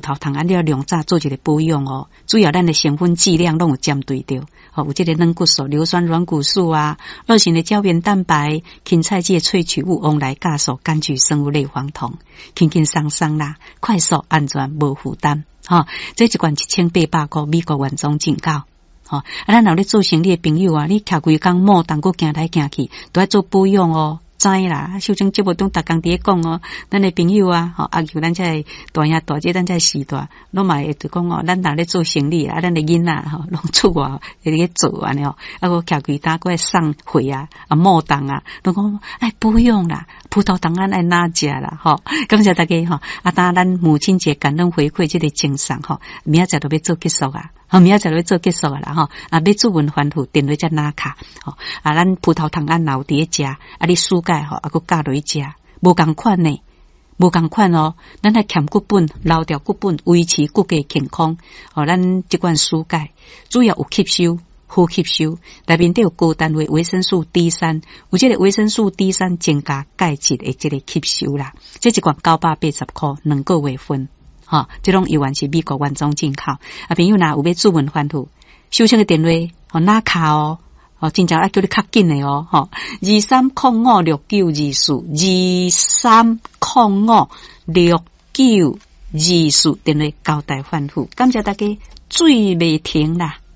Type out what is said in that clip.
萄糖胺了两早做一个保养哦，主要咱的成分剂量拢有针对着，有这个软骨素、硫酸软骨素啊，二型的胶原蛋白、芹菜剂萃取物、翁来酵素、柑橘生物类黄酮，轻轻松松啦，快速安全无负担。这一罐1800块，美国原装进口。咱若咧做生意的朋友啊，你徛规工摸当个行来行去，都要做保养哦。知啦，秀珍节目中逐工伫咧讲哦，咱的朋友啊，阿舅咱才大兄大姐，咱才时代，拢嘛会讲哦，咱若咧做生意啊，咱的囡仔拢出外会咧做安尼哦，个徛规搭过来送货啊，摸当啊，拢讲哎保养啦，葡萄糖胺爱哪食啦，感谢大家当咱母亲节感恩回馈这个精神明仔载都要做结束啊。明仔载要做结束啊啦要做文欢富电落只拿卡咱葡萄糖胺留伫咧食你蔬钙搁加落去食，无共款呢，无共款哦。咱来欠骨本，留掉骨本，维持骨骼健康咱这款蔬钙主要有吸收，好吸收，内面都有高单位维生素 D3， 有这个维生素 D3 增加钙质的这个吸收啦。这一罐980块2个月份。这种完全是美国原装进口。朋友若有要做文欢富，收听个电话拿卡真正要叫你较紧的23056924，23056924，电话交代欢富。感谢大家，水未停啦。